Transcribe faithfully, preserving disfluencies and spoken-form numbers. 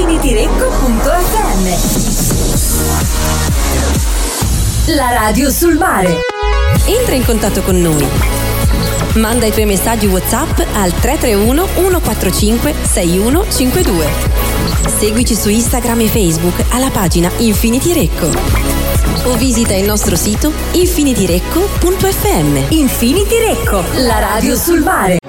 infinitirecco punto effe emme. La radio sul mare. Entra in contatto con noi. Manda i tuoi messaggi WhatsApp al tre tre uno uno quattro cinque sei uno cinque due. Seguici su Instagram e Facebook alla pagina Infinity Recco. O visita il nostro sito infinitirecco punto effe emme. Infinity Recco, la radio sul mare.